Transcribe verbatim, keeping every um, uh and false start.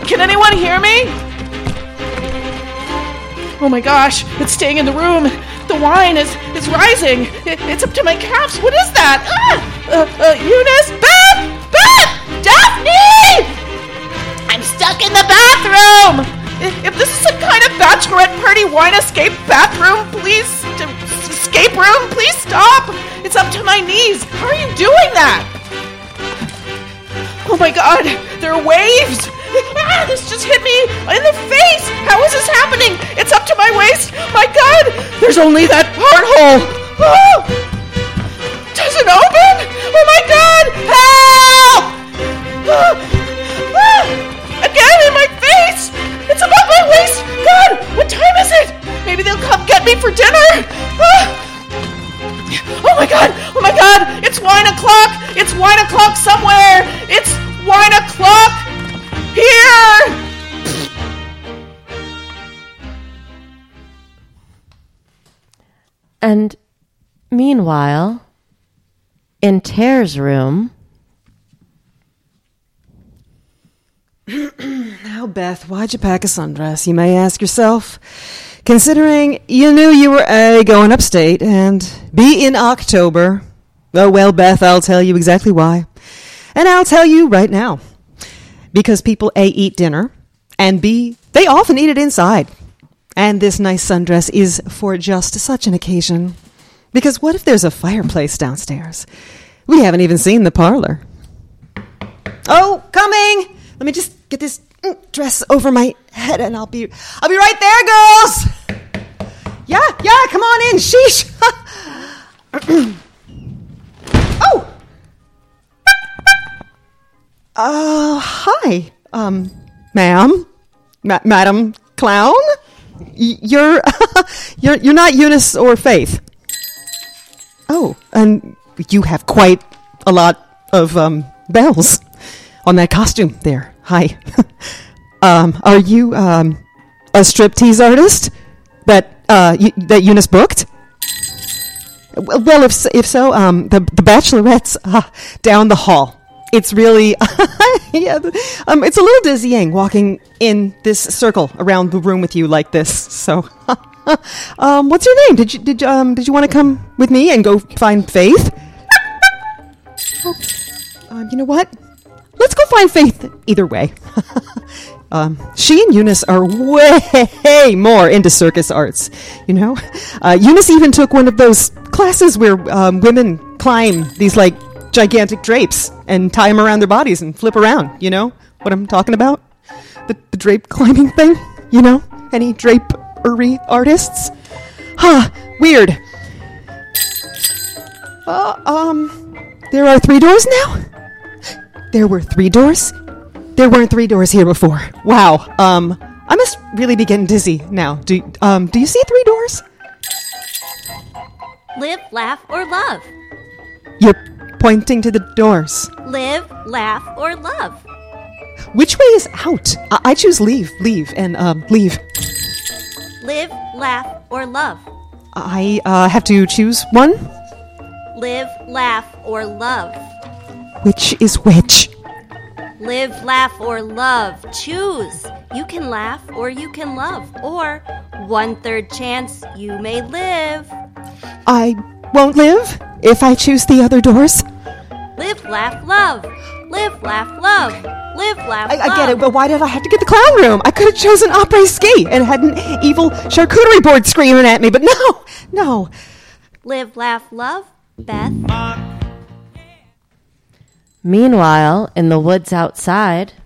Can anyone hear me? Oh my gosh, it's staying in the room. The wine is, is rising. It, it's up to my calves. What is that? Ah! Uh, uh, Eunice? Beth! Beth! Daphne! I'm stuck in the bathroom! If this is some kind of bachelorette party wine escape bathroom, please, escape room, please stop! It's up to my knees. How are you doing that? Oh my god, there are waves! Ah, this just hit me in the face! How is this happening? It's up to my waist! My god! There's only that porthole! Oh! Does it open? Oh my god! Help! Ah! Ah! Again in my face! It's above my waist! God! What time is it? Maybe they'll come get me for dinner! Ah! Oh my god! Oh my god! It's wine o'clock! It's wine o'clock somewhere! It's wine o'clock! Here! And meanwhile, in Tere's room... Now, Beth, why'd you pack a sundress, you may ask yourself? Considering you knew you were A, going upstate, and B, in October. Oh, well, Beth, I'll tell you exactly why. And I'll tell you right now. Because people A, eat dinner, and B, they often eat it inside. And this nice sundress is for just such an occasion. Because what if there's a fireplace downstairs? We haven't even seen the parlor. Oh, coming! Let me just get this dress over my head, and I'll be I'll be right there, girls! Yeah, yeah, come on in, sheesh! Oh! Uh, hi, um, ma'am, Ma- Madam Clown. Y- you're, you're, you're not Eunice or Faith. Oh, and you have quite a lot of um bells on that costume there. Hi, um, are you um a striptease artist that uh y- that Eunice booked? Well, if so, if so, um, the the Bachelorette's uh, down the hall. It's really, yeah, um, it's a little dizzying walking in this circle around the room with you like this. So, um, what's your name? Did you did um did you want to come with me and go find Faith? Oh, um, you know what? Let's go find Faith either way. um, she and Eunice are way more into circus arts. You know, uh, Eunice even took one of those classes where um, women climb these like gigantic drapes and tie them around their bodies and flip around. You know what I'm talking about? The, the drape climbing thing? You know? Any drapery artists? Huh, weird. Uh, um, there are three doors now? There were three doors? There weren't three doors here before. Wow, um, I must really be getting dizzy now. Do, um, do you see three doors? Live, laugh, or love. You're pointing to the doors. Live, laugh, or love. Which way is out? I, I choose leave, leave, and um, leave. Live, laugh, or love. I uh, have to choose one? Live, laugh, or love. Which is which? Live, laugh, or love. Choose. You can laugh or you can love. Or one third chance you may live. I won't live if I choose the other doors. Live, laugh, love. Live, laugh, love. Live, laugh, I, love. I get it, but why did I have to get the clown room? I could have chosen après ski and had an evil charcuterie board screaming at me, but no, no. Live, laugh, love. Beth. Meanwhile, in the woods outside...